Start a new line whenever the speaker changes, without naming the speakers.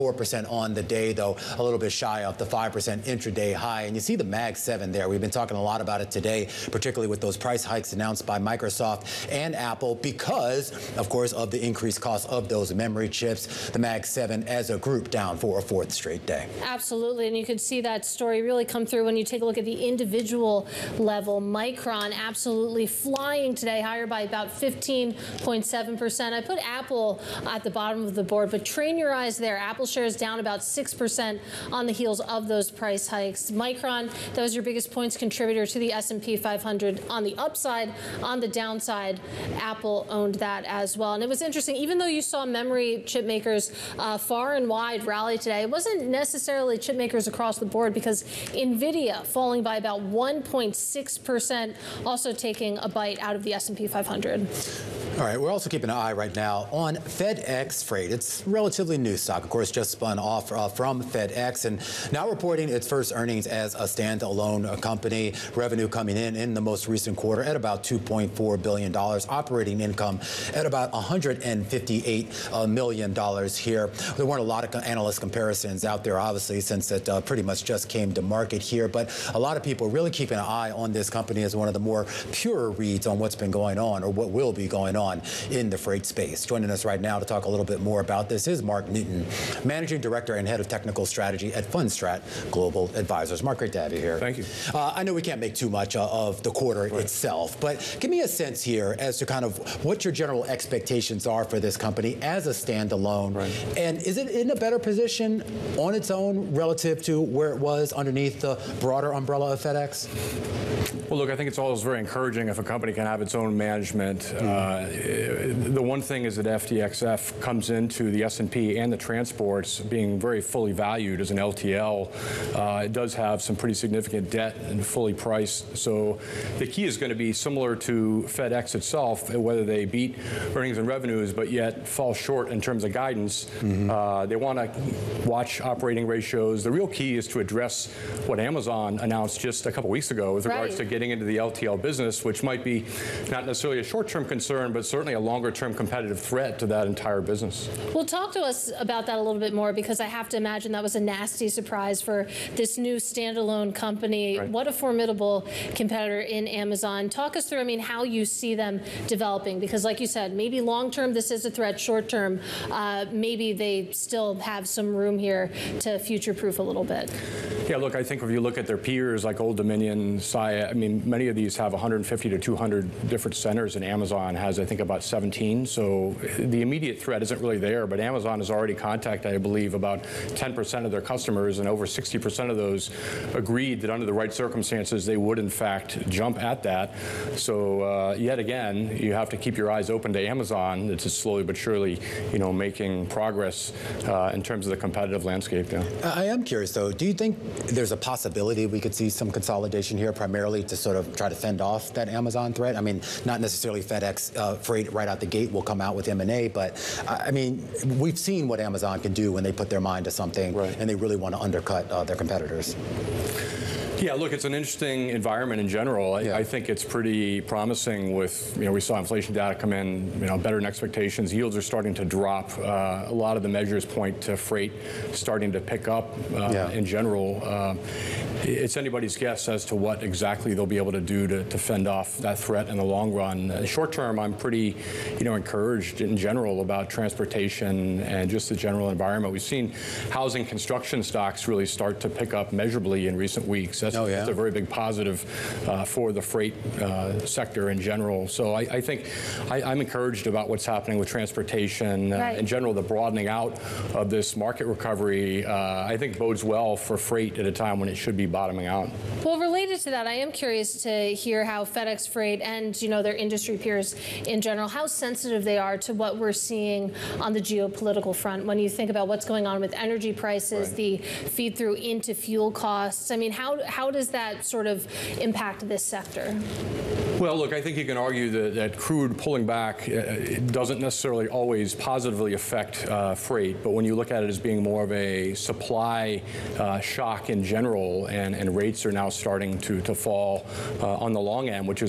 4% on the day, though a little bit shy of the 5% intraday high. And you see the Mag 7 there. We've been talking a lot about it today, particularly with those price hikes announced by Microsoft and Apple because, of course, of the increased cost of those memory chips. The Mag 7 as a group down for a fourth straight day. Absolutely.
And you could see that story really come through when you take a look at the individual level. Micron absolutely flying today, higher by about 15.7%. I put Apple at the bottom of the board, but train your eyes there. Apple shares down about 6% on the heels of those price hikes. Micron, that was your biggest points contributor to the S&P 500 on the upside. On the downside, Apple owned that as well. And it was interesting, even though you saw memory chip makers far and wide rally today, it wasn't necessarily chip makers across the board because NVIDIA falling by about 1.6%, also taking a bite out of the S&P 500.
All right, we're also keeping an eye right now on FedEx Freight. It's relatively new stock, of course, just spun off from FedEx and now reporting its first earnings as a standalone company. Revenue coming in the most recent quarter at about $2.4 billion. Operating income at about $158 million here. There weren't a lot of analyst comparisons out there, obviously, since it pretty much just came to market here. But a lot of people really keeping an eye on this company as one of the more pure reads on what's been going on or what will be going on in the freight space. Joining us right now to talk a little bit more about this is Mark Newton, Managing Director and Head of Technical Strategy at Fundstrat Global Advisors. Mark, great to have you here.
Thank you.
I know we can't make too much of the quarter itself, but give me a sense here as to kind of what your general expectations are for this company as a standalone. And is it in a better position on its own relative to where it was underneath the broader umbrella of FedEx?
Well, look, I think it's always very encouraging if a company can have its own management. The one thing is that FDXF comes into the S&P and the transports being very fully valued as an LTL. It does have some pretty significant debt and fully priced. So the key is going to be similar to FedEx itself, whether they beat earnings and revenues but yet fall short in terms of guidance. They want to watch operating ratios. The real key is to address what Amazon announced just a couple weeks ago with regards to getting into the LTL business, which might be not necessarily a short-term concern, but certainly a longer-term competitive threat to that entire business.
Well, talk to us about that a little bit more, because I have to imagine that was a nasty surprise for this new standalone company. What a formidable competitor in Amazon. Talk us through, I mean, how you see them developing, because like you said, maybe long-term this is a threat, short-term maybe they still have some room here to future-proof a little bit.
Yeah, look, I think if you look at their peers like Old Dominion, Saia, I mean, many of these have 150 to 200 different centers, and Amazon has, I think, about 17. So the immediate threat isn't really there, but Amazon has already contacted, I believe, about 10% of their customers, and over 60% of those agreed that under the right circumstances they would, in fact, jump at that. So yet again, you have to keep your eyes open to Amazon. It's just slowly but surely, you know, making progress in terms of the competitive landscape now.
I am curious, though. Do you think there's a possibility we could see some consolidation here, primarily to sort of try to fend off that Amazon threat? I mean, not necessarily FedEx Freight right out the gate will come out with M&A, but I mean, we've seen what Amazon can do when they put their mind to something and they really want to undercut their competitors.
Yeah, look, it's an interesting environment in general. I think it's pretty promising with, you know, we saw inflation data come in, you know, better than expectations. Yields are starting to drop. A lot of the measures point to freight starting to pick up in general. It's anybody's guess as to what exactly they'll be able to do to fend off that threat in the long run. Short term, I'm pretty, you know, encouraged in general about transportation and just the general environment. We've seen housing construction stocks really start to pick up measurably in recent weeks. That's a very big positive for the freight sector in general. So I think I'm encouraged about what's happening with transportation. In general, the broadening out of this market recovery, I think bodes well for freight at a time when it should be bottoming out.
Well, related to that, I am curious to hear how FedEx Freight and, you know, their industry peers in general, how sensitive they are to what we're seeing on the geopolitical front. When you think about what's going on with energy prices, the feed through into fuel costs, I mean, how does that sort of impact this sector?
Well, look, I think you can argue that crude pulling back doesn't necessarily always positively affect freight, but when you look at it as being more of a supply shock in general, and rates are now starting to fall on the long end, which is